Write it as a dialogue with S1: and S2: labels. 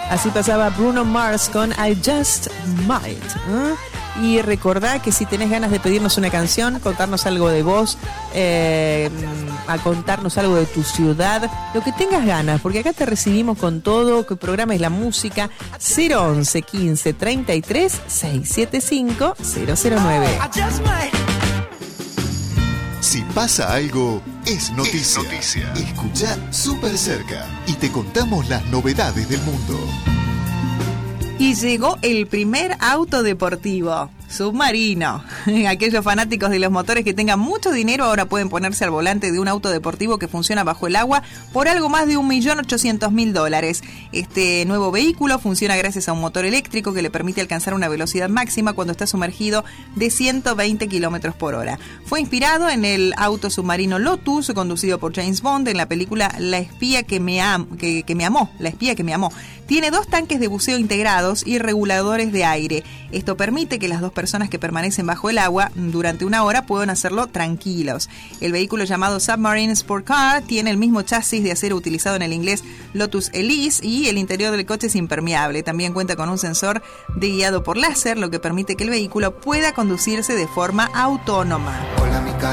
S1: Así pasaba Bruno Mars con I Just Might. Y recordá que si tenés ganas de pedirnos una canción, contarnos algo de vos, a contarnos algo de tu ciudad, lo que tengas ganas, porque acá te recibimos con todo, que programes la música. 011 15 33 675 009.
S2: Si pasa algo, es noticia. Escuchá Súper Cerca y te contamos las novedades del mundo.
S1: Y llegó el primer auto deportivo, Submarino. Aquellos fanáticos de los motores que tengan mucho dinero ahora pueden ponerse al volante de un auto deportivo que funciona bajo el agua por algo más de $1.800.000. Este nuevo vehículo funciona gracias a un motor eléctrico que le permite alcanzar una velocidad máxima cuando está sumergido de 120 kilómetros por hora. Fue inspirado en el auto submarino Lotus, conducido por James Bond en la película La espía que me amó. Tiene 2 tanques de buceo integrados y reguladores de aire. Esto permite que las 2 personas que permanecen bajo el agua durante 1 hora puedan hacerlo tranquilos. El vehículo llamado Submarine Sport Car tiene el mismo chasis de acero utilizado en el inglés Lotus Elise y el interior del coche es impermeable. También cuenta con un sensor de guiado por láser, lo que permite que el vehículo pueda conducirse de forma autónoma.